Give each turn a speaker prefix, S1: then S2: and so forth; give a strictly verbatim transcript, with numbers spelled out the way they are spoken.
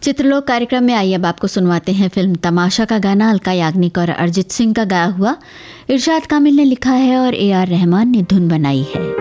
S1: चित्रलोक कार्यक्रम में आइए अब आपको सुनवाते हैं फिल्म तमाशा का गाना। अलका याग्निक और अरिजीत सिंह का गाया हुआ। इरशाद कामिल ने लिखा है और ए आर रहमान ने धुन बनाई है।